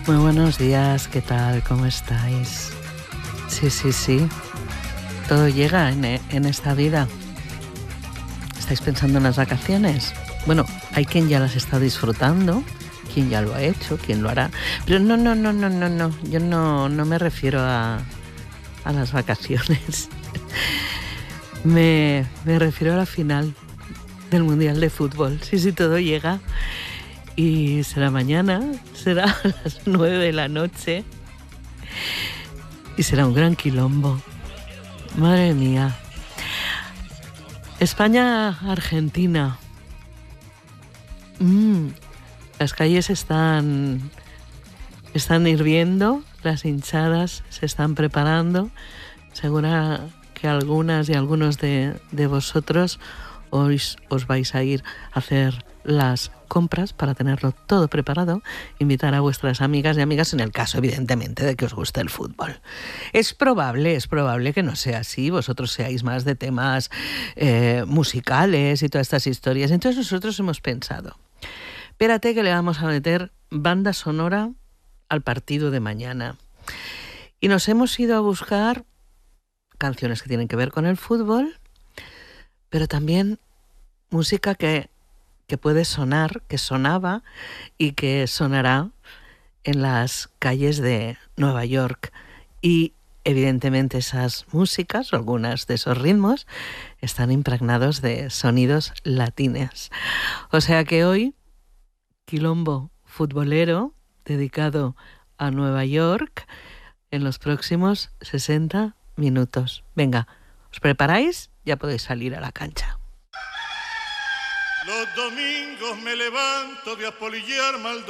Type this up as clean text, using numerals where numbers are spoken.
Muy buenos días, ¿qué tal? ¿Cómo estáis? Sí. Todo llega en esta vida. ¿Estáis pensando en las vacaciones? Bueno, hay quien ya las está disfrutando, quien ya lo ha hecho, quien lo hará. Pero no. Yo no me refiero a las vacaciones. Me refiero a la final del Mundial de Fútbol. Sí, todo llega. Y será mañana, será a las 9 de la noche y será un gran quilombo. Madre mía. España-Argentina. Las calles están hirviendo, las hinchadas se están preparando. Segura que algunas y algunos de vosotros os vais a ir a hacer las compras para tenerlo todo preparado, invitar a vuestras amigas y amigas en el caso, evidentemente, de que os guste el fútbol. Es probable que no sea así, vosotros seáis más de temas musicales y todas estas historias. Entonces nosotros hemos pensado, espérate que le vamos a meter banda sonora al partido de mañana. Y nos hemos ido a buscar canciones que tienen que ver con el fútbol, pero también música que puede sonar, que sonaba y que sonará en las calles de Nueva York. Y evidentemente esas músicas, o algunas de esos ritmos, están impregnados de sonidos latinos. O sea que hoy, quilombo futbolero dedicado a Nueva York en los próximos 60 minutos. Venga, ¿os preparáis? Ya podéis salir a la cancha. Los domingos me levanto de apolillar mal